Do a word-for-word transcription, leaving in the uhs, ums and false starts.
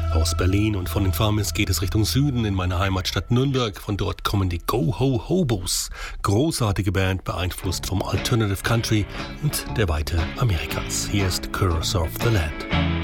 aus Berlin, und von den Farmers geht es Richtung Süden in meine Heimatstadt Nürnberg. Von dort kommen die Go-Ho-Hobos. Großartige Band, beeinflusst vom Alternative Country und der Weite Amerikas. Hier ist Curse of the Land.